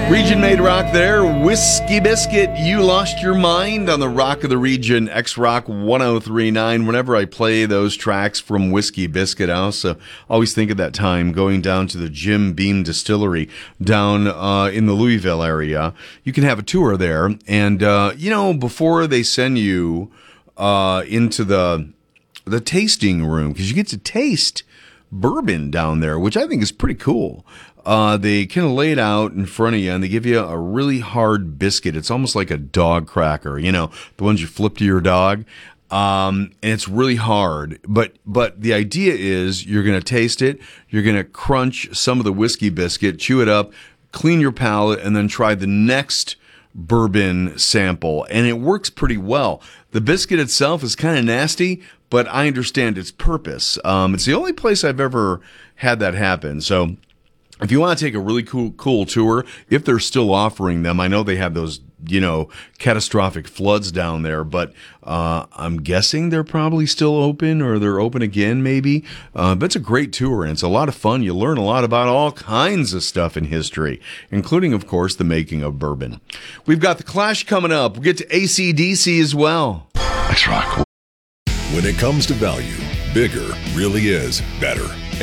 Region made rock there. Whiskey Biscuit, You Lost Your Mind on the Rock of the Region, X-Rock 1039. Whenever I play those tracks from Whiskey Biscuit, I also always think of that time going down to the Jim Beam Distillery down in the Louisville area. You can have a tour there. And, before they send you into the tasting room, because you get to taste bourbon down there, which I think is pretty cool. They kind of lay it out in front of you, and they give you a really hard biscuit. It's almost like a dog cracker, the ones you flip to your dog. And it's really hard. But the idea is you're going to taste it. You're going to crunch some of the whiskey biscuit, chew it up, clean your palate, and then try the next bourbon sample. And it works pretty well. The biscuit itself is kind of nasty, but I understand its purpose. It's the only place I've ever had that happen. So if you want to take a really cool tour, if they're still offering them, I know they have those, catastrophic floods down there, but I'm guessing they're probably still open, or they're open again maybe. But it's a great tour, and it's a lot of fun. You learn a lot about all kinds of stuff in history, including, of course, the making of bourbon. We've got the Clash coming up. We'll get to AC/DC as well. That's rock. When it comes to value, bigger really is better.